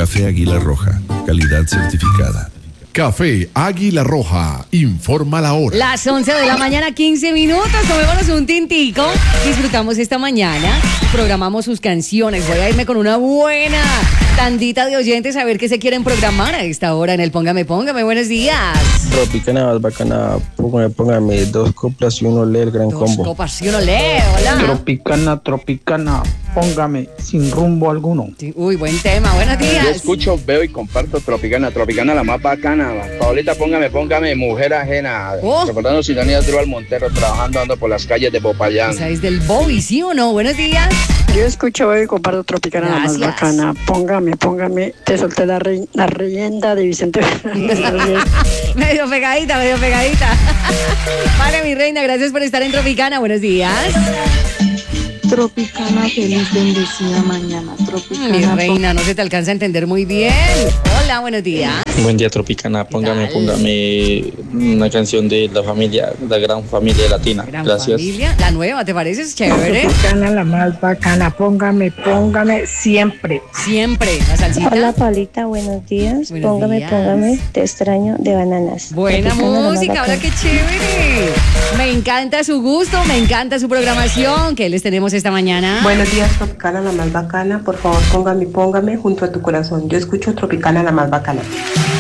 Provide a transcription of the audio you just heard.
Café Águila Roja, calidad certificada. Café Águila Roja, informa la hora. Las 11 de la mañana, 15 minutos. Tomémonos un tintico. Disfrutamos esta mañana. Programamos sus canciones. Voy a irme con una buena tandita de oyentes a ver qué se quieren programar a esta hora en el Póngame, Póngame. Buenos días. Tropicana, más bacana. Póngame 2 copas y 1 el gran 2 combo. copas y 1 Leo. Hola. Tropicana, póngame sin rumbo alguno. Sí, uy, buen tema. Buenos días. Yo escucho, veo y comparto Tropicana la más bacana. Paulita, póngame, mujer ajena. Oh. Recordando sintonía de Trubal Montero, trabajando, ando por las calles de Popayán. Esa es del Bobby, ¿sí o no? Buenos días. Yo escucho y comparto Tropicana la más bacana. Póngame. Te solté la leyenda de Vicente Fernández. medio pegadita. Vale, mi reina, gracias por estar en Tropicana. Buenos días. Tropicana, feliz, bendecida mañana. Tropicana. Mi reina, no se te alcanza a entender muy bien. Hola, buenos días. Buen día, Tropicana. Póngame una canción de la familia, la gran familia latina. Gran Gracias. familia. La nueva, ¿te parece? Es chévere. Tropicana la más bacana. Póngame siempre. Siempre, la salsita. Hola, Paulita, buenos días. Póngame, te extraño de Bananas. Buena Tropicana, música, ahora qué chévere. Me encanta su gusto, me encanta su programación. ¿Qué les tenemos esta mañana? Buenos días, Tropicana la más bacana. Por favor, póngame junto a tu corazón. Yo escucho Tropicana la más bacana.